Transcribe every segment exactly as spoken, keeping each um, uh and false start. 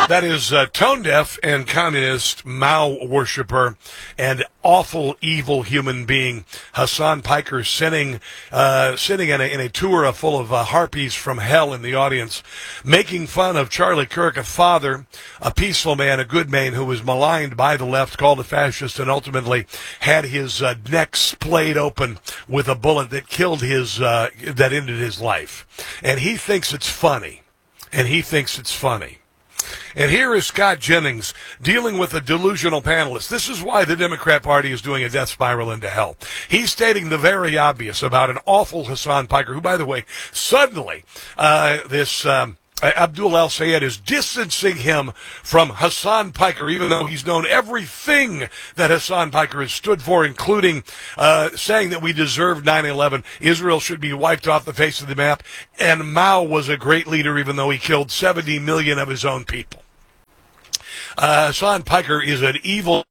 That is uh, tone-deaf and communist Mao worshiper and awful, evil human being Hasan Piker sitting, uh, sitting in a, in a tour full of uh, harpies from hell in the audience, making fun of Charlie Kirk, a father, a peaceful man, a good man who was maligned by the left, called a fascist, and ultimately had his uh, neck splayed open with a bullet that killed his, uh, that ended his life. And he thinks it's funny. And he thinks it's funny. And here is Scott Jennings dealing with a delusional panelist. This is why the Democrat Party is doing a death spiral into hell. He's stating the very obvious about an awful Hasan Piker, who, by the way, suddenly uh, this um, Abdul Al-Sayed is distancing him from Hasan Piker, even though he's known everything that Hasan Piker has stood for, including uh, saying that we deserved nine eleven, Israel should be wiped off the face of the map, and Mao was a great leader even though he killed seventy million of his own people. Uh, Hasan Piker is an evil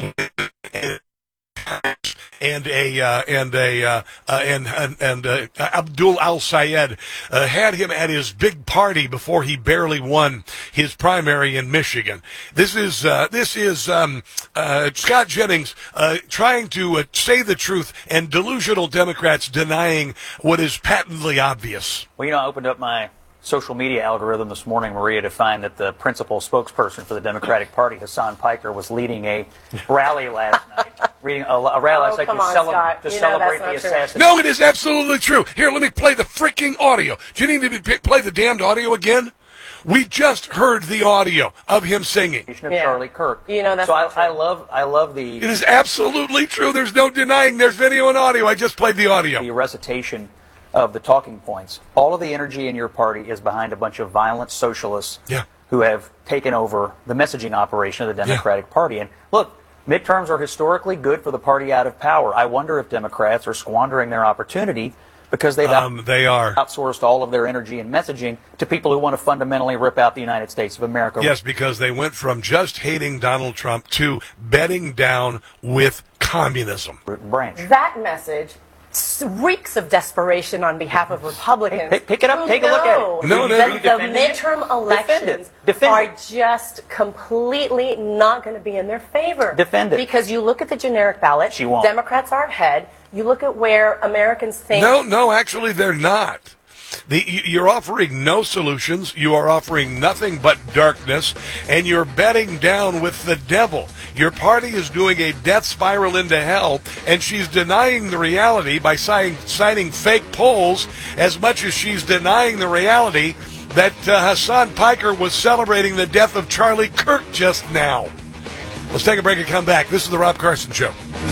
and a uh, and a uh, uh, and and, and uh, Abdul Al-Sayed uh, had him at his big party before he barely won his primary in Michigan. This is uh, this is um, uh, Scott Jennings uh, trying to uh, say the truth, and delusional Democrats denying what is patently obvious. Well, you know, I opened up my social media algorithm this morning, Maria, to find that the principal spokesperson for the Democratic Party, Hasan Piker, was leading a rally last night. Reading a, a rally oh, last night to, on, cele- to celebrate the assassination. No, it is absolutely true. Here, let me play the freaking audio. Do you need to p- play the damned audio again? We just heard the audio of him singing. Of yeah. Charlie Kirk. You know, that's so I, I love, I love the. It is absolutely true. There's no denying. There's video and audio. I just played the audio. The recitation of the talking points. All of the energy in your party is behind a bunch of violent socialists yeah. who have taken over the messaging operation of the Democratic yeah. Party. And look, midterms are historically good for the party out of power. I wonder if Democrats are squandering their opportunity because they've um, out- they are. outsourced all of their energy and messaging to people who want to fundamentally rip out the United States of America. Yes, because they went from just hating Donald Trump to bedding down with communism. Branch. That message reeks of desperation on behalf of Republicans. Pick, pick it up, take a look at it. No, no, the, the midterm elections Defend Defend are it. just completely not going to be in their favor. Defend it. Because you look at the generic ballot, she won't. Democrats are ahead. You look at where Americans think... No, no, actually they're not. The, you're offering no solutions, you are offering nothing but darkness, and you're bedding down with the devil. Your party is doing a death spiral into hell, and she's denying the reality by signing, signing fake polls as much as she's denying the reality that uh, Hasan Piker was celebrating the death of Charlie Kirk just now. Let's take a break and come back. This is the Rob Carson Show.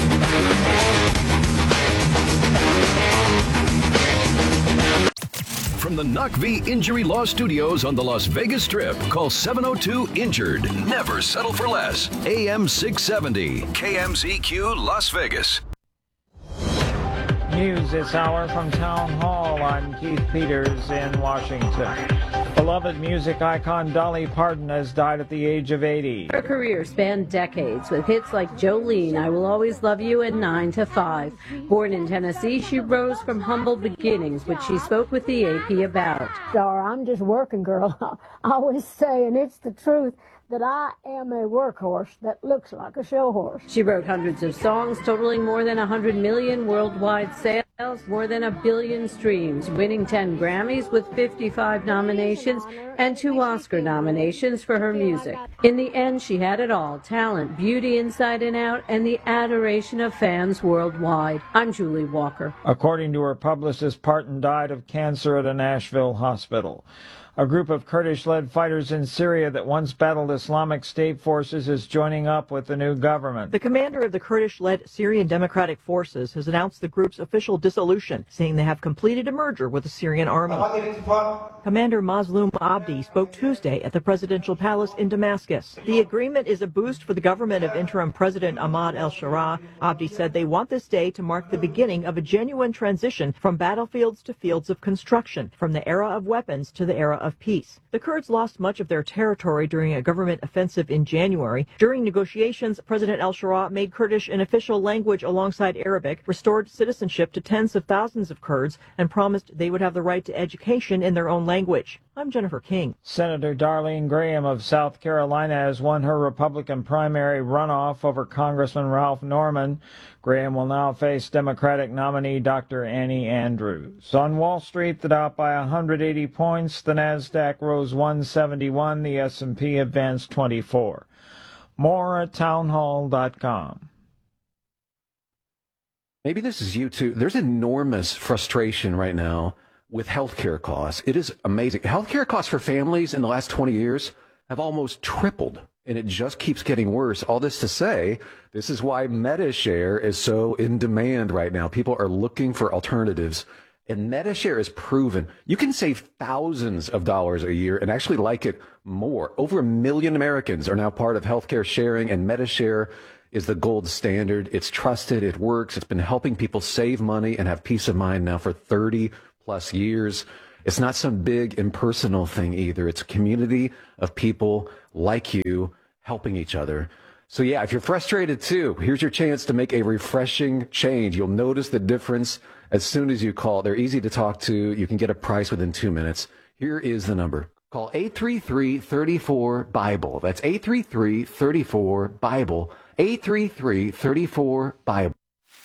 From the N U C V Injury Law Studios on the Las Vegas Strip, call seven oh two injured. Never settle for less. A M six seventy, K M Z Q, Las Vegas. News this hour from Town Hall. I'm Keith Peters in Washington. Beloved music icon Dolly Parton has died at the age of eighty. Her career spanned decades with hits like Jolene, I Will Always Love You, and nine to five. Born in Tennessee, she rose from humble beginnings, which she spoke with the A P about. Dara, I'm just working girl. I always say, and it's the truth, that I am a workhorse that looks like a show horse. She wrote hundreds of songs, totaling more than one hundred million worldwide sales, more than a billion streams, winning ten Grammys with fifty-five nominations and two Oscar nominations for her music. In the end, she had it all: talent, beauty inside and out, and the adoration of fans worldwide. I'm Julie Walker. According to her publicist, Parton died of cancer at a Nashville hospital. A group of Kurdish-led fighters in Syria that once battled Islamic State forces is joining up with the new government. The commander of the Kurdish-led Syrian Democratic Forces has announced the group's official dissolution, saying they have completed a merger with the Syrian army. Commander Mazloum Abdi spoke Tuesday at the presidential palace in Damascus. The agreement is a boost for the government of interim President Ahmad el-Sharaa. Abdi said they want this day to mark the beginning of a genuine transition from battlefields to fields of construction, from the era of weapons to the era of peace. The Kurds lost much of their territory during a government offensive in January. During negotiations, President el-Sharaa made Kurdish an official language alongside Arabic, restored citizenship to tens of thousands of Kurds, and promised they would have the right to education in their own language. I'm Jennifer King. Senator Darlene Graham of South Carolina has won her Republican primary runoff over Congressman Ralph Norman. Graham will now face Democratic nominee Doctor Annie Andrews. On Wall Street, the Dow by one hundred eighty points, the Nasdaq rose one seventy-one, the S and P advanced twenty-four. More at townhall dot com. Maybe this is you too. There's enormous frustration right now with healthcare costs. It is amazing. Healthcare costs for families in the last twenty years have almost tripled, and it just keeps getting worse. All this to say, this is why MediShare is so in demand right now. People are looking for alternatives, and MediShare is proven. You can save thousands of dollars a year and actually like it more. Over a million Americans are now part of healthcare sharing, and MediShare is the gold standard. It's trusted. It works. It's been helping people save money and have peace of mind now for thirty plus years. It's not some big impersonal thing either. It's a community of people like you helping each other. So yeah, if you're frustrated too, here's your chance to make a refreshing change. You'll notice the difference as soon as you call. They're easy to talk to. You can get a price within two minutes. Here is the number. Call eight three three, three four, BIBLE. That's eight three three, three four, BIBLE. eight three three, three four, BIBLE.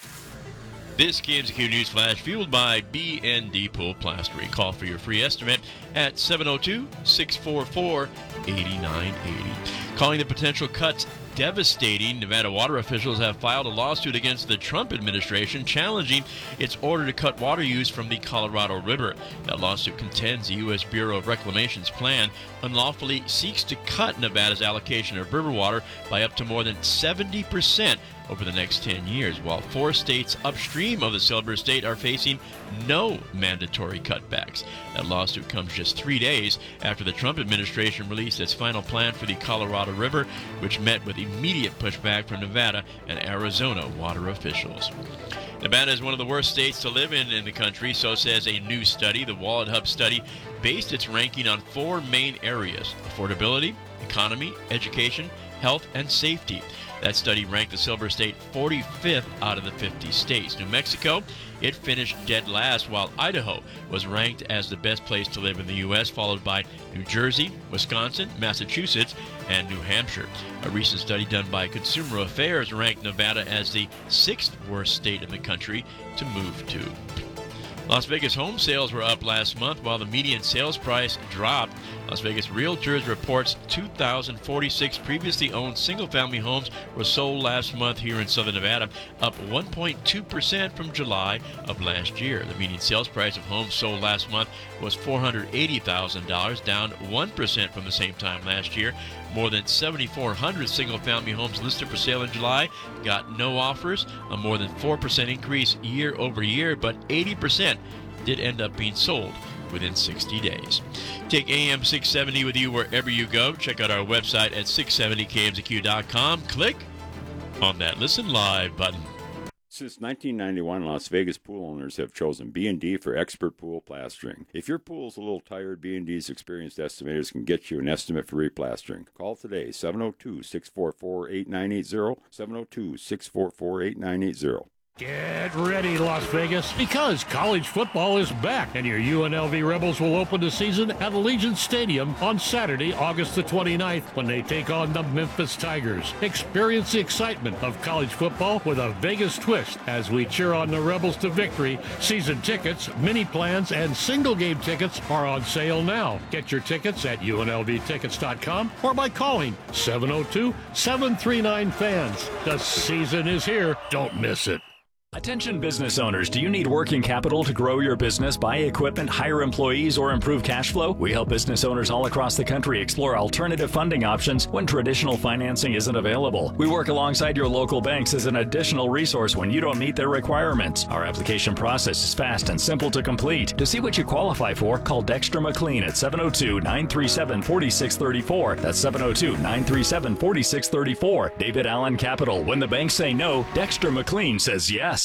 This K M Z Q News Flash fueled by B and D Pool Plastering. Call for your free estimate at seven oh two, six four four, eight nine eight oh. Calling the potential cuts devastating, Nevada water officials have filed a lawsuit against the Trump administration challenging its order to cut water use from the Colorado River. That lawsuit contends the U S Bureau of Reclamation's plan unlawfully seeks to cut Nevada's allocation of river water by up to more than seventy percent over the next ten years, while four states upstream of the Silver State are facing no mandatory cutbacks. That lawsuit comes just three days after the Trump administration released its final plan for the Colorado River, which met with immediate pushback from Nevada and Arizona water officials. Nevada is one of the worst states to live in in the country, so says a new study. The Wallet Hub study based its ranking on four main areas: affordability, economy, education, health, and safety. That study ranked the Silver State forty-fifth out of the fifty states. New Mexico, it finished dead last, while Idaho was ranked as the best place to live in the U S, followed by New Jersey, Wisconsin, Massachusetts, and New Hampshire. A recent study done by Consumer Affairs ranked Nevada as the sixth worst state in the country to move to. Las Vegas home sales were up last month while the median sales price dropped. Las Vegas Realtors reports two thousand forty-six previously owned single-family homes were sold last month here in Southern Nevada, up one point two percent from July of last year. The median sales price of homes sold last month was four hundred eighty thousand dollars, down one percent from the same time last year. More than seven thousand four hundred single-family homes listed for sale in July got no offers, a more than four percent increase year over year, but eighty percent did end up being sold within sixty days. Take A M six seventy with you wherever you go. Check out our website at six seventy K M Z Q dot com. Click on that Listen Live button. Since nineteen ninety-one, Las Vegas pool owners have chosen B and D for expert pool plastering. If your pool's a little tired, B and D's experienced estimators can get you an estimate for replastering. Call today, seven oh two, six four four, eight nine eight oh, seven oh two, six four four, eight nine eight oh. Get ready, Las Vegas, because college football is back, and your U N L V Rebels will open the season at Allegiant Stadium on Saturday, August the twenty-ninth, when they take on the Memphis Tigers. Experience the excitement of college football with a Vegas twist as we cheer on the Rebels to victory. Season tickets, mini plans, and single game tickets are on sale now. Get your tickets at U N L V tickets dot com or by calling seven oh two, seven three nine, fans. The season is here. Don't miss it. Attention business owners, do you need working capital to grow your business, buy equipment, hire employees, or improve cash flow? We help business owners all across the country explore alternative funding options when traditional financing isn't available. We work alongside your local banks as an additional resource when you don't meet their requirements. Our application process is fast and simple to complete. To see what you qualify for, call Dexter McLean at seven oh two, nine three seven, four six three four. That's seven oh two, nine three seven, four six three four. David Allen Capital. When the banks say no, Dexter McLean says yes.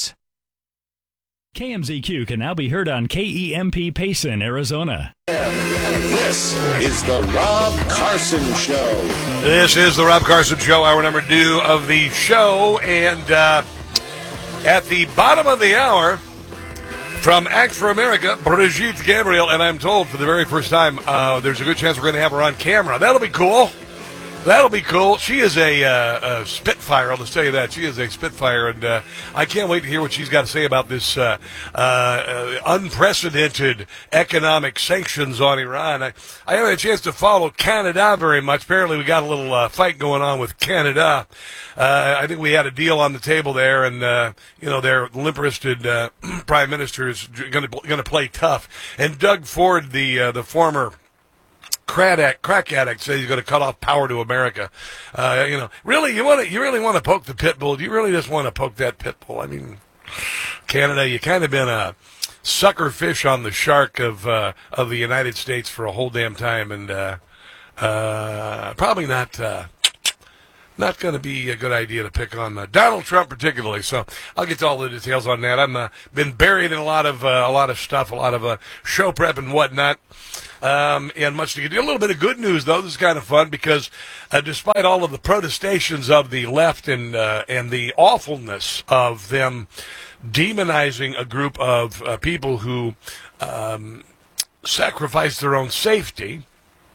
K M Z Q can now be heard on K E M P Payson, Arizona. This is the Rob Carson Show. This is the Rob Carson Show, hour number two of the show. And uh, at the bottom of the hour, From Act for America, Brigitte Gabriel, and I'm told for the very first time uh, there's a good chance we're going to have her on camera. That'll be cool. That'll be cool. She is a, uh, a Spitfire, I'll just tell you that. She is a Spitfire, and uh, I can't wait to hear what she's got to say about this uh, uh, uh, unprecedented economic sanctions on Iran. I, I haven't had a chance to follow Canada very much. Apparently we got a little uh, fight going on with Canada. Uh, I think we had a deal on the table there, and, uh, you know, their limp-wristed uh, prime minister is going to going to play tough. And Doug Ford, the uh, the former crack addict, crack addict, says he's going to cut off power to America. Uh, you know, really, you want to you really want to poke the pit bull? Do you really just want to poke that pit bull? I mean, Canada, you kind of been a sucker fish on the shark of uh, of the United States for a whole damn time, and uh, uh, probably not. Uh, Not going to be a good idea to pick on uh, Donald Trump particularly. So I'll get to all the details on that. I've uh, been buried in a lot of uh, a lot of stuff, a lot of uh, show prep and whatnot, um, and much to get. A little bit of good news though. This is kind of fun because uh, despite all of the protestations of the left and uh, and the awfulness of them demonizing a group of uh, people who um, sacrifice their own safety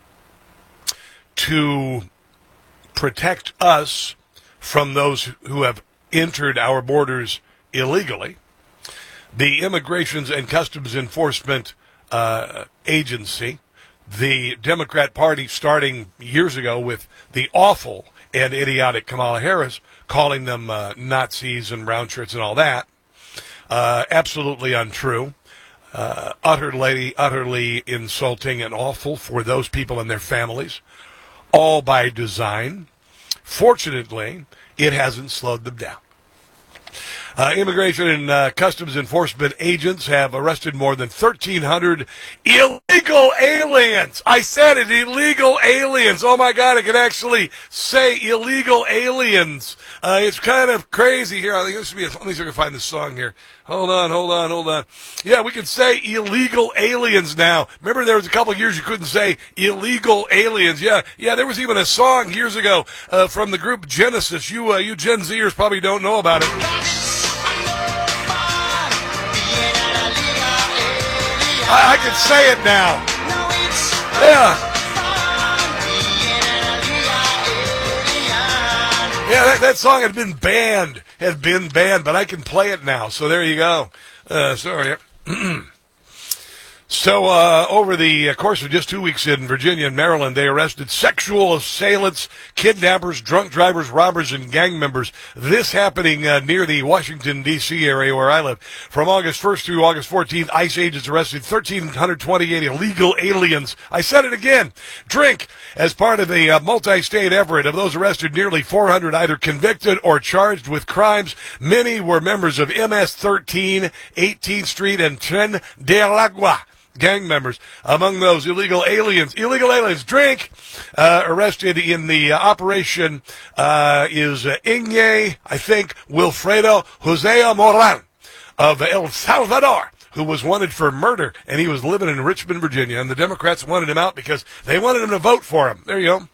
to protect us from those who have entered our borders illegally, the Immigrations and Customs Enforcement uh, Agency, the Democrat Party, starting years ago with the awful and idiotic Kamala Harris, calling them uh, Nazis and brown shirts and all that, uh, absolutely untrue, uh, utterly, utterly insulting and awful for those people and their families. All by design. Fortunately, it hasn't slowed them down. Uh, Immigration and uh, Customs Enforcement agents have arrested more than thirteen hundred illegal aliens. I said it, illegal aliens. Oh, my God, I can actually say illegal aliens. Uh, it's kind of crazy here. I think this should be a, let me see if I can find this song here. Hold on, hold on, hold on. Yeah, we can say illegal aliens now. Remember there was a couple of years you couldn't say illegal aliens. Yeah, yeah, there was even a song years ago uh, from the group Genesis. You, uh, you Gen Zers probably don't know about it. I, I can say it now. Yeah. Yeah, that, that song had been banned, had been banned, but I can play it now. So there you go. Uh, sorry. So uh, over the course of just two weeks in Virginia and Maryland, they arrested sexual assailants, kidnappers, drunk drivers, robbers, and gang members. This happening uh, near the Washington, D C area where I live. From August first through August fourteenth, ICE agents arrested one thousand three hundred twenty-eight illegal aliens. I said it again. Drink. As part of a uh, multi-state effort, of those arrested, nearly four hundred either convicted or charged with crimes. Many were members of M S thirteen, eighteenth Street, and Tren del Agua gang members. Among those illegal aliens, illegal aliens, drink, uh, arrested in the uh, operation uh, is uh, Inge, I think, Wilfredo José Moran of El Salvador, who was wanted for murder, and he was living in Richmond, Virginia, and the Democrats wanted him out because they wanted him to vote for him. There you go.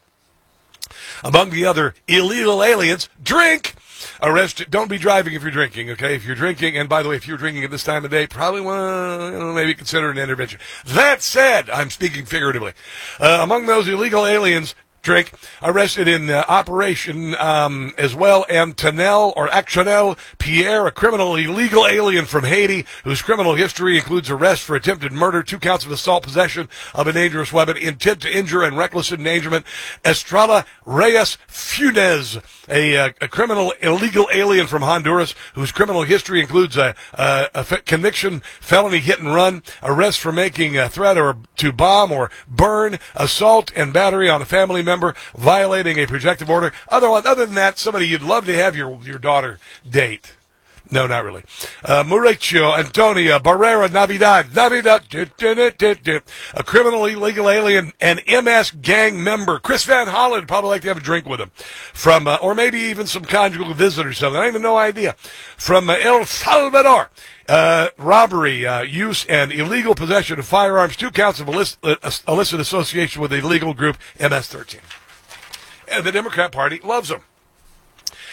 Among the other illegal aliens, drink. Arrested. Don't be driving if you're drinking, okay? If you're drinking, and by the way, if you're drinking at this time of day, probably want to you know, maybe consider an intervention. That said, I'm speaking figuratively. Uh, among those illegal aliens, drink, arrested in uh, Operation um, as well, Antonel or Actionel Pierre, a criminal illegal alien from Haiti, whose criminal history includes arrest for attempted murder, two counts of assault, possession of a dangerous weapon, intent to injure, and reckless endangerment. Estrella Reyes Funes, a, uh, a criminal illegal alien from Honduras, whose criminal history includes a, a, a f- conviction, felony hit and run, arrest for making a threat or to bomb or burn, assault and battery on a family member, member violating a protective order. Otherwise, other than that, somebody you'd love to have your your daughter date. No, not really. Uh, Mauricio Antonia Barrera Navidad. Navidad. Du, du, du, du, du. A criminal illegal alien and M S gang member. Chris Van Hollen probably like to have a drink with him. From, uh, or maybe even some conjugal visit or something. I have no idea. From uh, El Salvador. Uh, robbery, uh, use, and illegal possession of firearms. Two counts of illicit, uh, illicit association with the illegal group M S thirteen. And the Democrat Party loves them.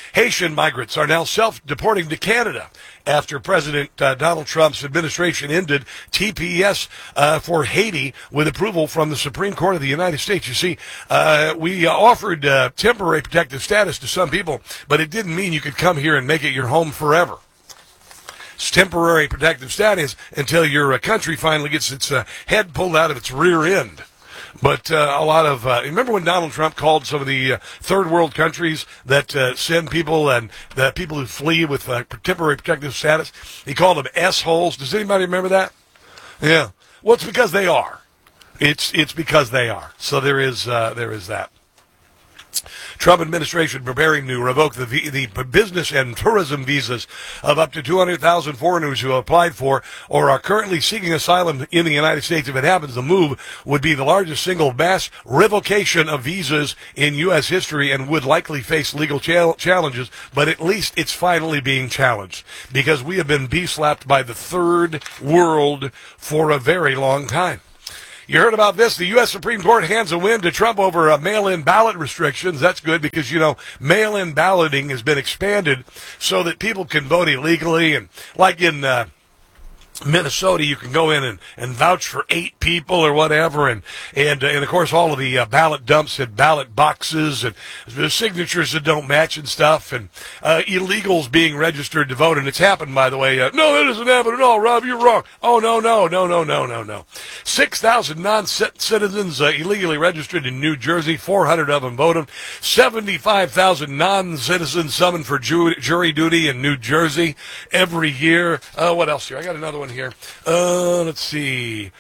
Haitian migrants are now self-deporting to Canada after President uh, Donald Trump's administration ended T P S uh, for Haiti with approval from the Supreme Court of the United States. You see, uh, we uh, offered uh, temporary protective status to some people, but it didn't mean you could come here and make it your home forever. It's temporary protective status until your uh, country finally gets its uh, head pulled out of its rear end. But uh, a lot of, uh, remember when Donald Trump called some of the uh, third world countries that uh, send people and the people who flee with uh, temporary protective status, he called them S-holes. Does anybody remember that? Yeah. Well, it's because they are. It's it's because they are. So there is uh, there is that. Trump administration preparing to revoke the the business and tourism visas of up to two hundred thousand foreigners who applied for or are currently seeking asylum in the United States. If it happens, the move would be the largest single mass revocation of visas in U S history and would likely face legal cha- challenges, but at least it's finally being challenged because we have been bee-slapped by the third world for a very long time. You heard about this. The U S Supreme Court hands a win to Trump over uh, mail-in ballot restrictions. That's good because, you know, mail-in balloting has been expanded so that people can vote illegally. And like in uh, Minnesota, you can go in and, and vouch for eight people or whatever. And, and, uh, and of course, all of the uh, ballot dumps had ballot boxes and the signatures that don't match and stuff. And uh, illegals being registered to vote. And it's happened, by the way. Uh, no, that doesn't happen at all, Rob. You're wrong. Oh, no, no, no, no, no, no, no. six thousand non-citizens uh, illegally registered in New Jersey. four hundred of them voted. seventy-five thousand non-citizens summoned for ju- jury duty in New Jersey every year. Uh, what else here? I got another one here. Uh, let's see.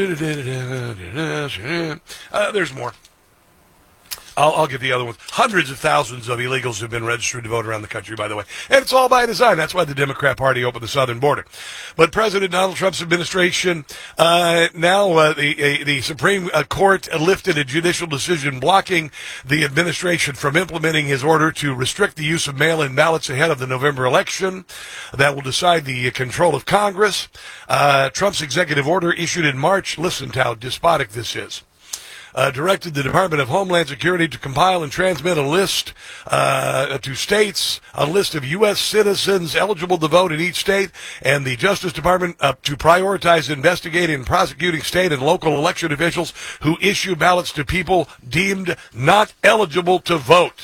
Uh, there's more. I'll, I'll get the other ones. Hundreds of thousands of illegals have been registered to vote around the country, by the way. And it's all by design. That's why the Democrat Party opened the southern border. But President Donald Trump's administration, uh, now uh, the, uh, the Supreme Court lifted a judicial decision blocking the administration from implementing his order to restrict the use of mail-in ballots ahead of the November election that will decide the control of Congress. Uh, Trump's executive order issued in March, listen to how despotic this is. Uh, directed the Department of Homeland Security to compile and transmit a list uh, to states, a list of U S citizens eligible to vote in each state, and the Justice Department uh, to prioritize investigating and prosecuting state and local election officials who issue ballots to people deemed not eligible to vote.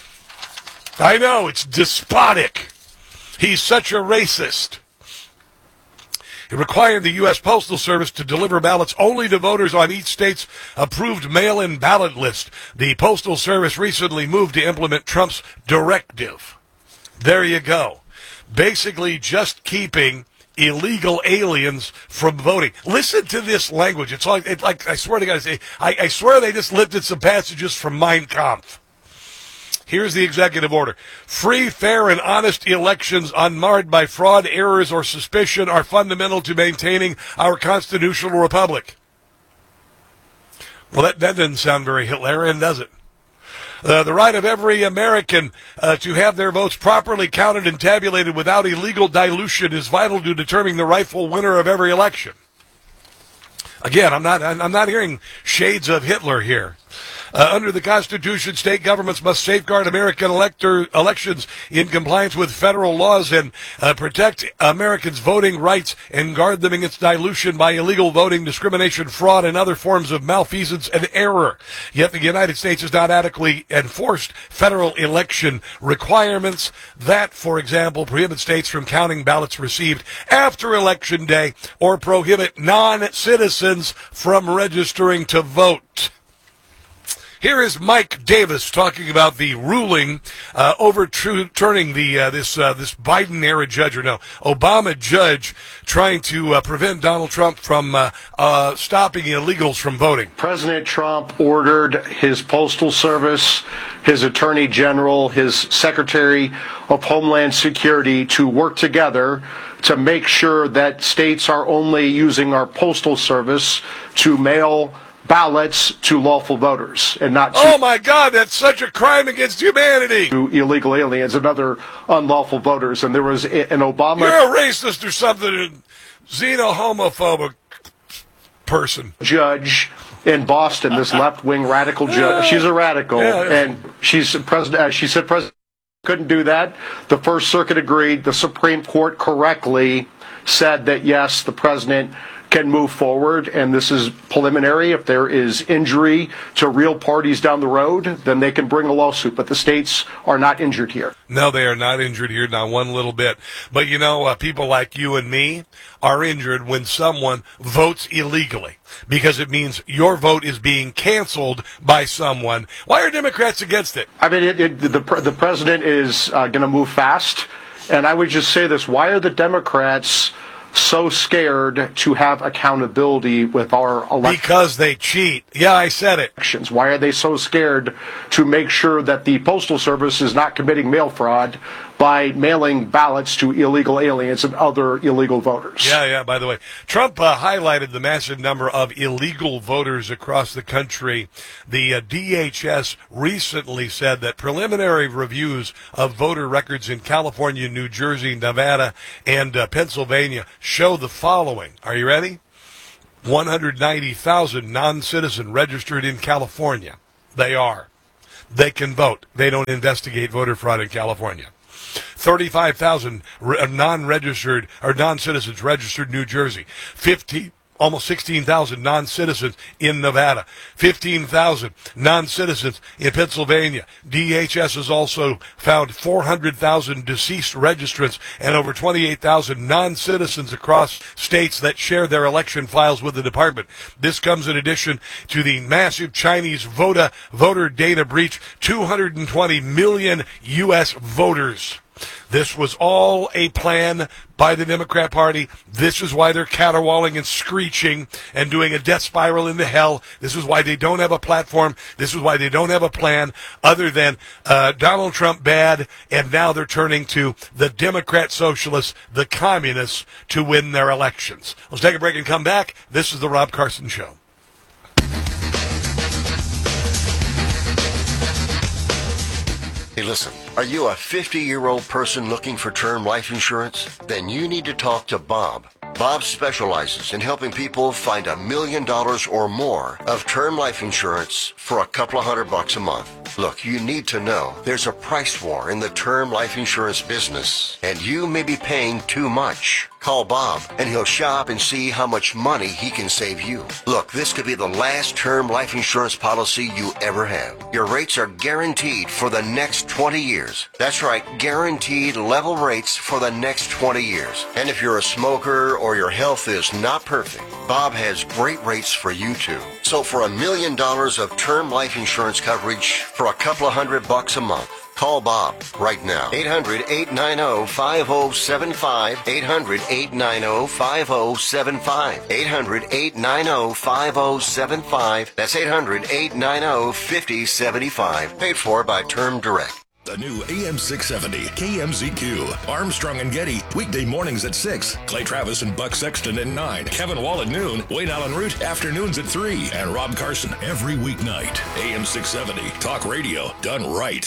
I know, it's despotic. He's such a racist. It required the U S Postal Service to deliver ballots only to voters on each state's approved mail-in ballot list. The Postal Service recently moved to implement Trump's directive. There you go. Basically just keeping illegal aliens from voting. Listen to this language. It's like, it's like I swear to God, I, I swear they just lifted some passages from Mein Kampf. Here's the executive order. Free, fair, and honest elections unmarred by fraud, errors, or suspicion are fundamental to maintaining our constitutional republic. Well, that, that doesn't sound very Hitlerian, does it? Uh, the right of every American uh, to have their votes properly counted and tabulated without illegal dilution is vital to determining the rightful winner of every election. Again, I'm not, I'm not hearing shades of Hitler here. Uh, under the Constitution, state governments must safeguard American elector elections in compliance with federal laws and uh, protect Americans' voting rights and guard them against dilution by illegal voting, discrimination, fraud, and other forms of malfeasance and error. Yet the United States has not adequately enforced federal election requirements that, for example, prohibit states from counting ballots received after Election Day or prohibit non-citizens from registering to vote. Here is Mike Davis talking about the ruling uh, overturning the uh, this uh, this Biden-era judge, or no, Obama judge, trying to uh, prevent Donald Trump from uh, uh, stopping illegals from voting. President Trump ordered his Postal Service, his Attorney General, his Secretary of Homeland Security to work together to make sure that states are only using our Postal Service to mail ballots to lawful voters and not to, oh my God, that's such a crime against humanity, to illegal aliens and other unlawful voters. And there was an Obama... You're a racist or something, a xeno-homophobic person. Judge in Boston, this left-wing radical judge. She's a radical, yeah, yeah. and she's president. Uh, she said President Couldn't do that. The First Circuit agreed. The Supreme Court correctly said that, yes, the president can move forward, and this is preliminary. If there is injury to real parties down the road, then they can bring a lawsuit. But the states are not injured here. No, they are not injured here, not one little bit. But, you know, uh, people like you and me are injured when someone votes illegally, because it means your vote is being canceled by someone. Why are Democrats against it? I mean, it, it, the, the president is uh, going to move fast. And I would just say this. Why are the Democrats so scared to have accountability with our elections? Because they cheat. Yeah, I said it. Why are they so scared to make sure that the Postal Service is not committing mail fraud by mailing ballots to illegal aliens and other illegal voters? Yeah, yeah, by the way. Trump uh, highlighted the massive number of illegal voters across the country. The uh, D H S recently said that preliminary reviews of voter records in California, New Jersey, Nevada, and uh, Pennsylvania show the following. Are you ready? one hundred ninety thousand non-citizen registered in California. They are. They can vote. They don't investigate voter fraud in California. thirty-five thousand non-registered or non-citizens registered in New Jersey. fifty, almost sixteen thousand non-citizens in Nevada. fifteen thousand non-citizens in Pennsylvania. D H S has also found four hundred thousand deceased registrants and over twenty-eight thousand non-citizens across states that share their election files with the department. This comes in addition to the massive Chinese voter, voter data breach, two hundred twenty million U S voters. This was all a plan by the Democrat Party. This is why they're caterwauling and screeching and doing a death spiral into hell. This is why they don't have a platform. This is why they don't have a plan other than uh, Donald Trump bad, and now they're turning to the Democrat socialists, the communists, to win their elections. Let's take a break and come back. This is the Rob Carson Show. Hey, listen, are you a fifty-year-old person looking for term life insurance? Then you need to talk to Bob. Bob specializes in helping people find a million dollars or more of term life insurance for a couple of hundred bucks a month. Look, you need to know there's a price war in the term life insurance business, and you may be paying too much. Call Bob, and he'll shop and see how much money he can save you. Look, this could be the last term life insurance policy you ever have. Your rates are guaranteed for the next twenty years. That's right, guaranteed level rates for the next twenty years. And if you're a smoker or your health is not perfect, Bob has great rates for you too. So for a million dollars of term life insurance coverage for a couple of hundred bucks a month, call Bob right now. eight hundred, eight nine zero, five zero seven five. eight hundred, eight nine zero, five zero seven five. eight hundred, eight nine zero, five zero seven five. That's eight hundred, eight nine zero, five zero seven five. Paid for by Term Direct. The new A M six seventy K M Z Q. Armstrong and Getty, weekday mornings at six. Clay Travis and Buck Sexton at nine. Kevin Wall at noon. Wayne Allen Root, afternoons at three. And Rob Carson every weeknight. A M six seventy, talk radio done right.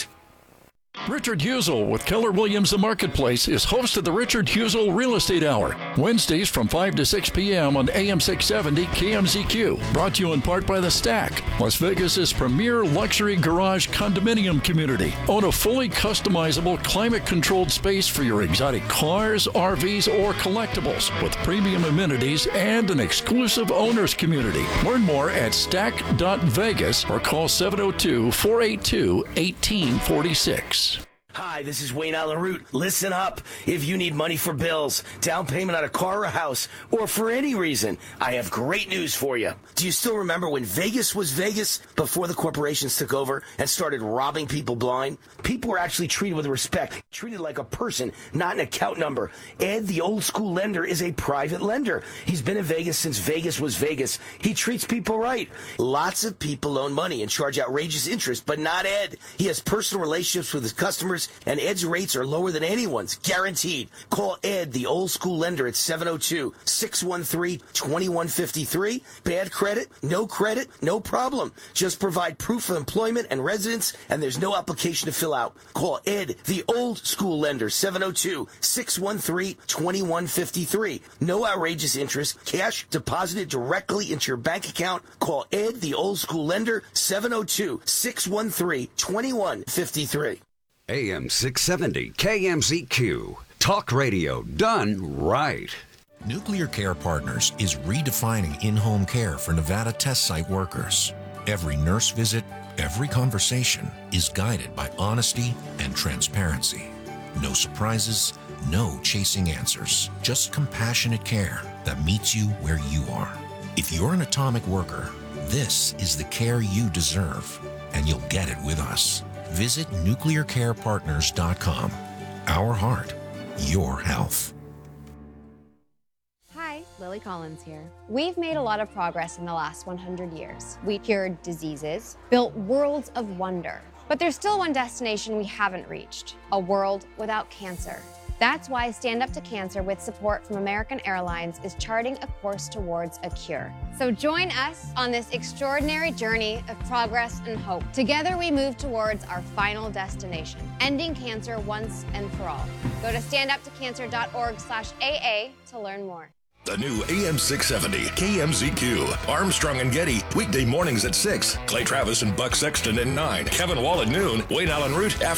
Richard Husel with Keller Williams The Marketplace is host of the Richard Husel Real Estate Hour, Wednesdays from five to six p.m. on A M six seventy K M Z Q. Brought to you in part by The Stack, Las Vegas's premier luxury garage condominium community. Own a fully customizable, climate-controlled space for your exotic cars, R Vs, or collectibles with premium amenities and an exclusive owners community. Learn more at stack dot vegas or call seven oh two, four eight two, one eight four six. Hi, this is Wayne Allen Root. Listen up. If you need money for bills, down payment on a car or a house, or for any reason, I have great news for you. Do you still remember when Vegas was Vegas before the corporations took over and started robbing people blind? People were actually treated with respect, treated like a person, not an account number. Ed, the old school lender, is a private lender. He's been in Vegas since Vegas was Vegas. He treats people right. Lots of people loan money and charge outrageous interest, but not Ed. He has personal relationships with his customers, and Ed's rates are lower than anyone's, guaranteed. Call Ed, the old school lender, at seven oh two, six one three, two one five three. Bad credit? No credit? No problem. Just provide proof of employment and residence, and there's no application to fill out. Call Ed, the old school lender, seven oh two, six one three, two one five three. No outrageous interest. Cash deposited directly into your bank account. Call Ed, the old school lender, seven oh two, six one three, two one five three. A M six seventy K M Z Q. Talk radio done right. Nuclear Care Partners is redefining in-home care for Nevada test site workers. Every nurse visit, every conversation is guided by honesty and transparency. No surprises, no chasing answers, just compassionate care that meets you where you are. If you're an atomic worker, this is the care you deserve, and you'll get it with us. Visit nuclear care partners dot com. Our heart, your health. Hi, Lily Collins here. We've made a lot of progress in the last one hundred years. We cured diseases, built worlds of wonder. But there's still one destination we haven't reached, a world without cancer. That's why Stand Up to Cancer, with support from American Airlines, is charting a course towards a cure. So join us on this extraordinary journey of progress and hope. Together we move towards our final destination, ending cancer once and for all. Go to stand up to cancer dot org slash A A to learn more. The new A M six seventy K M Z Q. Armstrong and Getty, weekday mornings at six. Clay Travis and Buck Sexton at nine. Kevin Wall at noon. Wayne Allen Root after.